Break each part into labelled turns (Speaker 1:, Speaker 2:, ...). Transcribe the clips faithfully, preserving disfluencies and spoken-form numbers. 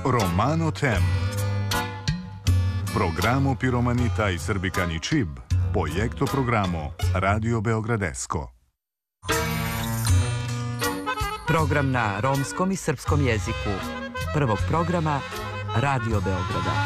Speaker 1: Romano Tem. Programo Piromanita i Srbikani Čib, projekto programo Radio Beogradesko.
Speaker 2: Program na romskom i srpskom jeziku. Prvog programa Radio Beograda.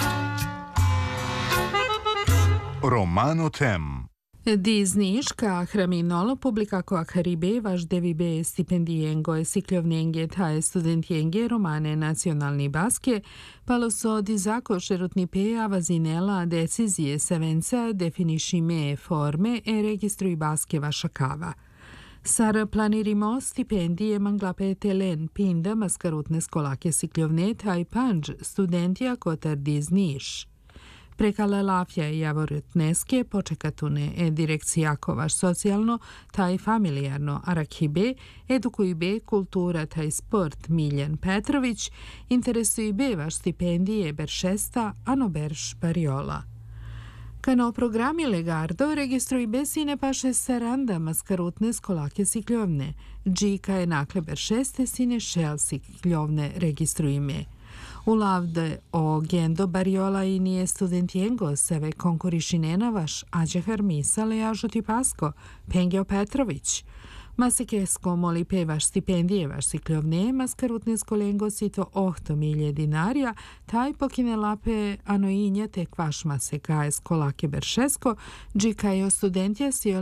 Speaker 1: Romano Tem.
Speaker 3: Dizniška hraminolo publikako akaribevaš devibe stipendijengo e sikljovnenge taje studentjenge romane nacionalni baske, palo so dizako šerutni pe avazinela decizije sevenca definišime forme e registruj baske vaša kava. Sar planirimo stipendije manglape telen pinda maskarutne skolake sikljovne taj panđ studentija kotar dizniš. Prekala lafja i javorutneske počekatune e direkcijakovaš socijalno taj familijarno arakibe, edukuj be kultura taj sport Miljan Petrović, interesuj be vaš stipendije beršesta ano berš bariola. Kano programi legardo registruj be sine paše saranda maskarutne skolake sikljovne, džika je nakle beršeste sine šel sikljovne registruj me. U lavde o gendo bariola i nije studentijengo seve konkurišinena vaš ađehar misale ažuti pasko, Pengio Petrović. Masikesko moli pevaš stipendije vaš sikljovne, maskarutne skolengo sito ohto milje dinarija, taj pokine lape ano inje tek vaš maseka je skolake beršesko, džika je o studentija si